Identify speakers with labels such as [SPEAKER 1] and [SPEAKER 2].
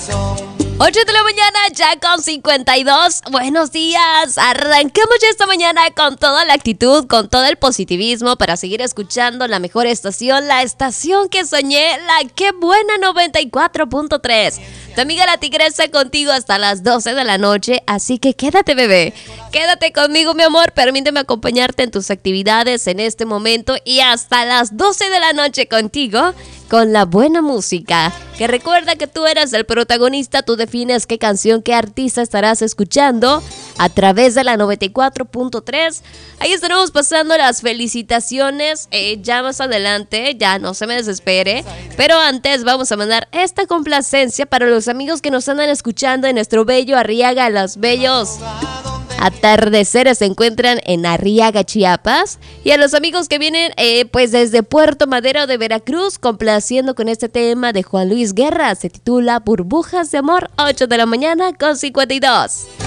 [SPEAKER 1] 8 de la mañana, ya con 52. Buenos días. Arrancamos ya esta mañana con toda la actitud, con todo el positivismo para seguir escuchando la mejor estación, la estación que soñé, la que buena 94.3. Tu amiga la Tigresa contigo hasta las 12 de la noche, así que quédate, bebé. Quédate conmigo, mi amor. Permíteme acompañarte en tus actividades en este momento y hasta las 12 de la noche contigo con la buena música. Que recuerda que tú eres el protagonista, tú defines qué canción, qué artista estarás escuchando a través de la 94.3. Ahí estaremos pasando las felicitaciones ya más adelante, ya no se me desespere. Pero antes vamos a mandar esta complacencia para los amigos que nos andan escuchando en nuestro bello Arriaga, Los Bellos Atardeceres se encuentran en Arriaga, Chiapas. Y a los amigos que vienen pues desde Puerto Madero de Veracruz, complaciendo con este tema de Juan Luis Guerra. Se titula Burbujas de Amor, 8 de la mañana con 52.